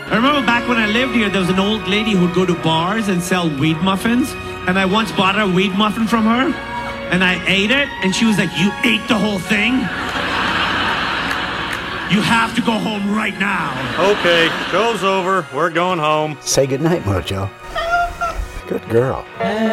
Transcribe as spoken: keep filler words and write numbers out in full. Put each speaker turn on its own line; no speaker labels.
I remember back when I lived here, there was an old lady who would go to bars and sell weed muffins. And I once bought a weed muffin from her. And I ate it. And she was like, you ate the whole thing? You have to go home right now.
Okay, show's over. We're going home.
Say goodnight, Mojo. Good girl.